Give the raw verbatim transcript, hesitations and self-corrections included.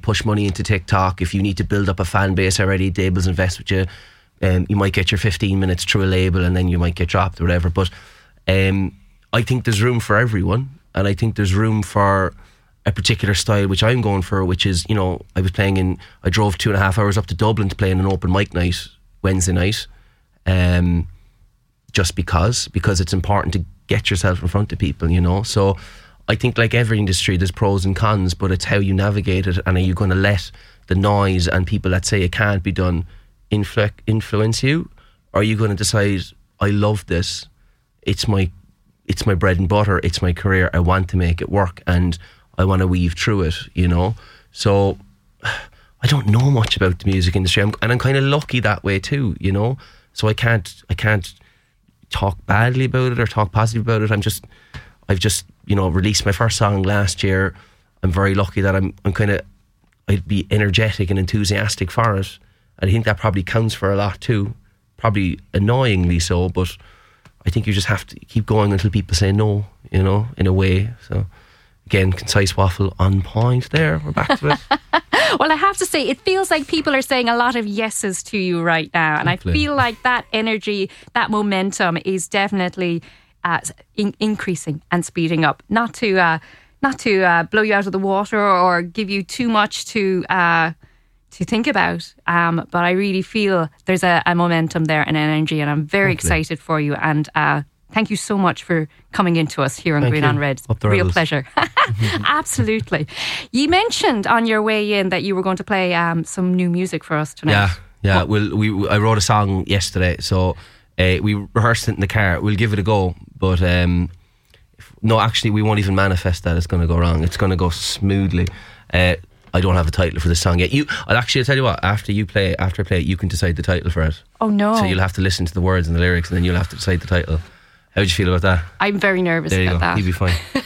push money into TikTok, if you need to build up a fan base already, labels invest with you. Um, you might get your fifteen minutes through a label and then you might get dropped or whatever. But um, I think there's room for everyone, and I think there's room for a particular style which I'm going for, which is, you know, I was playing in, I drove two and a half hours up to Dublin to play in an open mic night Wednesday night, um, just because because it's important to get yourself in front of people, you know. So I think, like every industry, there's pros and cons, but it's how you navigate it, and are you going to let the noise and people that say it can't be done influ- influence you, or are you going to decide, I love this, it's my it's my bread and butter, it's my career, I want to make it work, and I want to weave through it, you know. So I don't know much about the music industry, I'm, and I'm kind of lucky that way too, you know. So I can't I can't talk badly about it or talk positive about it. I'm just I've just you know released my first song last year. I'm very lucky that I'm I'm kind of I'd be energetic and enthusiastic for it. And I think that probably counts for a lot too, probably annoyingly so. But I think you just have to keep going until people say no, you know, in a way. So. Again, concise waffle on point there. We're back to it. Well, I have to say, it feels like people are saying a lot of yeses to you right now. And Hopefully. I feel like that energy, that momentum is definitely uh, in- increasing and speeding up. Not to uh, not to uh, blow you out of the water or give you too much to uh, to think about. Um, but I really feel there's a, a momentum there and energy. And I'm very Hopefully. excited for you. And uh, thank you so much for coming into us here on Thank Green you. on Red. It's a real rebels. pleasure. Absolutely. You mentioned on your way in that you were going to play um, some new music for us tonight. Yeah, yeah. Well, we I wrote a song yesterday, so uh, we rehearsed it in the car. We'll give it a go, but um, if, no, actually, we won't even manifest that it's going to go wrong. It's going to go smoothly. Uh, I don't have a title for the song yet. You, I'll actually I'll tell you what. After you play, after I play it, you can decide the title for it. Oh no! So you'll have to listen to the words and the lyrics, and then you'll have to decide the title. How would you feel about that? I'm very nervous there you about go. that. You'll be fine.